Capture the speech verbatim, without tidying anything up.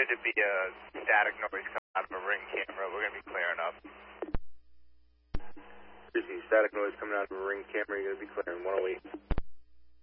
appeared to be a static noise coming out of a ring camera. We're going to be clearing up. There's static noise coming out of a ring camera. You're going to be clearing one oh eight.